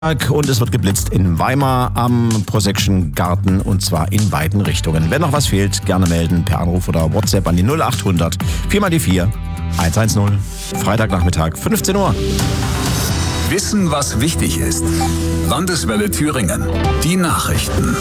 Und es wird geblitzt in Weimar am Prosection Garten und zwar in beiden Richtungen. Wenn noch was fehlt, gerne melden per Anruf oder WhatsApp an die 0800 4 x 4 110. Freitagnachmittag, 15 Uhr. Wissen, was wichtig ist. Landeswelle Thüringen. Die Nachrichten.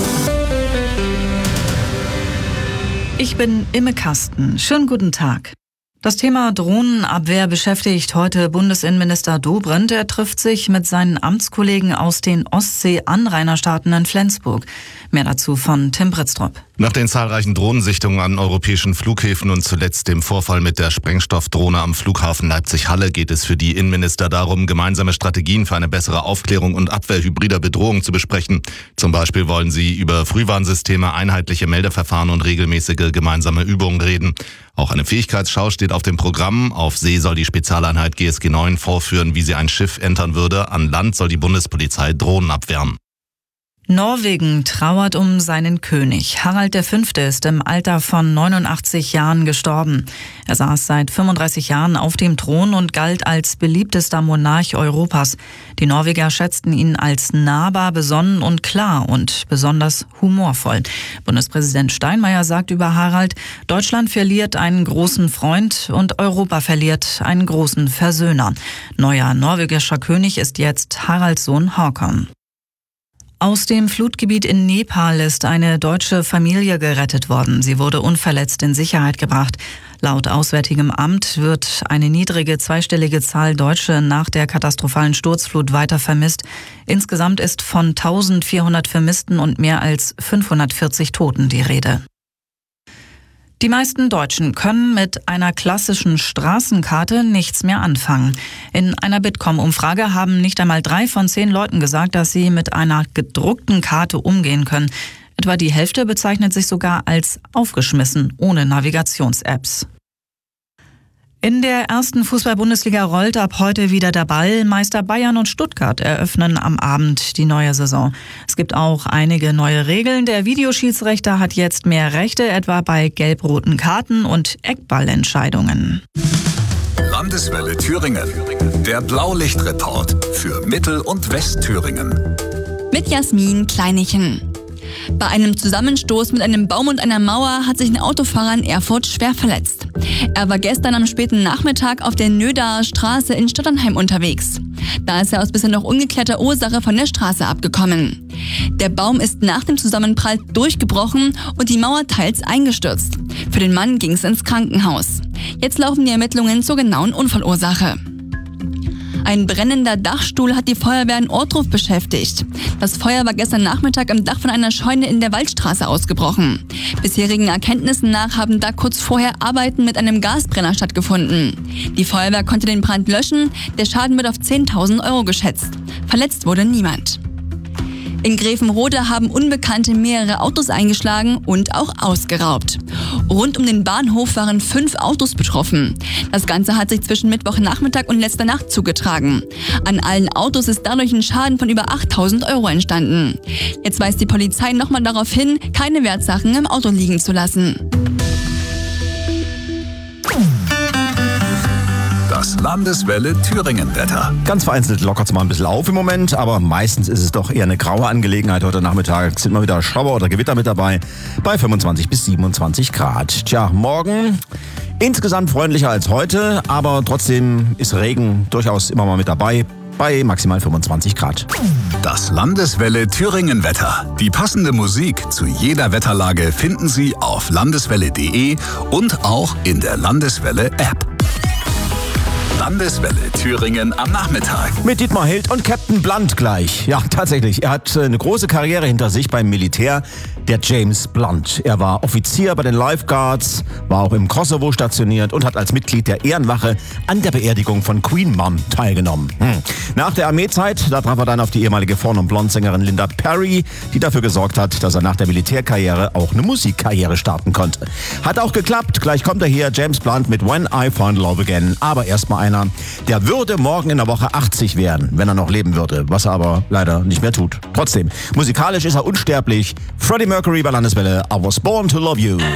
Ich bin Imme Kasten. Schönen guten Tag. Das Thema Drohnenabwehr beschäftigt heute Bundesinnenminister Dobrindt. Er trifft sich mit seinen Amtskollegen aus den Ostsee-Anrainerstaaten in Flensburg. Mehr dazu von Tim Britztrup. Nach den zahlreichen Drohnensichtungen an europäischen Flughäfen und zuletzt dem Vorfall mit der Sprengstoffdrohne am Flughafen Leipzig-Halle geht es für die Innenminister darum, gemeinsame Strategien für eine bessere Aufklärung und Abwehr hybrider Bedrohung zu besprechen. Zum Beispiel wollen sie über Frühwarnsysteme, einheitliche Meldeverfahren und regelmäßige gemeinsame Übungen reden. Auch eine Fähigkeitsschau steht auf dem Programm. Auf See soll die Spezialeinheit GSG 9 vorführen, wie sie ein Schiff entern würde. An Land soll die Bundespolizei Drohnen abwehren. Norwegen trauert um seinen König. Harald V. ist im Alter von 89 Jahren gestorben. Er saß seit 35 Jahren auf dem Thron und galt als beliebtester Monarch Europas. Die Norweger schätzten ihn als nahbar, besonnen und klar und besonders humorvoll. Bundespräsident Steinmeier sagt über Harald: Deutschland verliert einen großen Freund und Europa verliert einen großen Versöhner. Neuer norwegischer König ist jetzt Haralds Sohn Håkon. Aus dem Flutgebiet in Nepal ist eine deutsche Familie gerettet worden. Sie wurde unverletzt in Sicherheit gebracht. Laut Auswärtigem Amt wird eine niedrige zweistellige Zahl Deutsche nach der katastrophalen Sturzflut weiter vermisst. Insgesamt ist von 1400 Vermissten und mehr als 540 Toten die Rede. Die meisten Deutschen können mit einer klassischen Straßenkarte nichts mehr anfangen. In einer Bitkom-Umfrage haben nicht einmal 3 von 10 Leuten gesagt, dass sie mit einer gedruckten Karte umgehen können. Etwa die Hälfte bezeichnet sich sogar als aufgeschmissen, ohne Navigations-Apps. In der ersten Fußball-Bundesliga rollt ab heute wieder der Ball. Meister Bayern und Stuttgart eröffnen am Abend die neue Saison. Es gibt auch einige neue Regeln. Der Videoschiedsrichter hat jetzt mehr Rechte, etwa bei gelb-roten Karten und Eckballentscheidungen. Landeswelle Thüringen. Der Blaulichtreport für Mittel- und Westthüringen. Mit Jasmin Kleinichen. Bei einem Zusammenstoß mit einem Baum und einer Mauer hat sich ein Autofahrer in Erfurt schwer verletzt. Er war gestern am späten Nachmittag auf der Nödaer Straße in Stotternheim unterwegs. Da ist er aus bisher noch ungeklärter Ursache von der Straße abgekommen. Der Baum ist nach dem Zusammenprall durchgebrochen und die Mauer teils eingestürzt. Für den Mann ging es ins Krankenhaus. Jetzt laufen die Ermittlungen zur genauen Unfallursache. Ein brennender Dachstuhl hat die Feuerwehr in Ohrdruf beschäftigt. Das Feuer war gestern Nachmittag am Dach von einer Scheune in der Waldstraße ausgebrochen. Bisherigen Erkenntnissen nach haben da kurz vorher Arbeiten mit einem Gasbrenner stattgefunden. Die Feuerwehr konnte den Brand löschen. Der Schaden wird auf 10.000 € geschätzt. Verletzt wurde niemand. In Grevenrode haben Unbekannte mehrere Autos eingeschlagen und auch ausgeraubt. Rund um den Bahnhof waren 5 Autos betroffen. Das Ganze hat sich zwischen Mittwochnachmittag und letzter Nacht zugetragen. An allen Autos ist dadurch ein Schaden von über 8.000 € entstanden. Jetzt weist die Polizei nochmal darauf hin, keine Wertsachen im Auto liegen zu lassen. Das Landeswelle Thüringen-Wetter. Ganz vereinzelt lockert es mal ein bisschen auf im Moment, aber meistens ist es doch eher eine graue Angelegenheit. Heute Nachmittag sind mal wieder Schauer oder Gewitter mit dabei, bei 25 bis 27 Grad. Tja, morgen insgesamt freundlicher als heute, aber trotzdem ist Regen durchaus immer mal mit dabei, bei maximal 25 Grad. Das Landeswelle Thüringen-Wetter. Die passende Musik zu jeder Wetterlage finden Sie auf landeswelle.de und auch in der Landeswelle-App. Landeswelle Thüringen am Nachmittag. Mit Dietmar Hild und Captain Blunt gleich. Ja, tatsächlich. Er hat eine große Karriere hinter sich beim Militär. Der James Blunt. Er war Offizier bei den Lifeguards, war auch im Kosovo stationiert und hat als Mitglied der Ehrenwache an der Beerdigung von Queen Mum teilgenommen. Nach der Armeezeit, da traf er dann auf die ehemalige Fawn- und Blond-Sängerin Linda Perry, die dafür gesorgt hat, dass er nach der Militärkarriere auch eine Musikkarriere starten konnte. Hat auch geklappt. Gleich kommt er hier, James Blunt mit When I Find Love Again. Aber erstmal einer, der würde morgen in der Woche 80 werden, wenn er noch leben würde, was er aber leider nicht mehr tut. Trotzdem, musikalisch ist er unsterblich. Freddie Mercury bei Landeswelle, I Was Born to Love You.